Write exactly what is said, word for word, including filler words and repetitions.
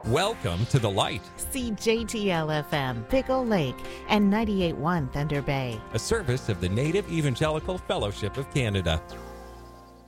Welcome to the light, See J T L F M, Pickle Lake, and ninety-eight point one Thunder Bay. a service of the Native Evangelical Fellowship of Canada.